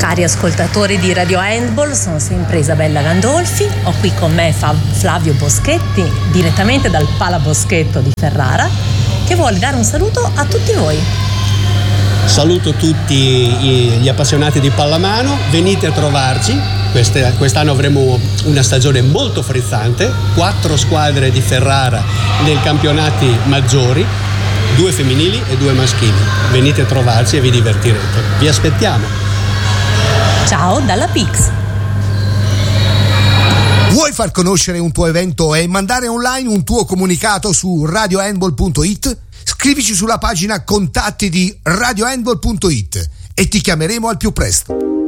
Cari ascoltatori di Radio Handball, sono sempre Isabella Gandolfi, ho qui con me Flavio Boschetti, direttamente dal Palaboschetto di Ferrara, che vuole dare un saluto a tutti voi. Saluto tutti gli appassionati di pallamano, venite a trovarci, quest'anno avremo una stagione molto frizzante, 4 squadre di Ferrara nei campionati maggiori, 2 femminili e 2 maschili, venite a trovarci e vi divertirete, vi aspettiamo. Ciao dalla Pix. Vuoi far conoscere un tuo evento e mandare online un tuo comunicato su radiohandball.it? Scrivici sulla pagina contatti di radiohandball.it e ti chiameremo al più presto.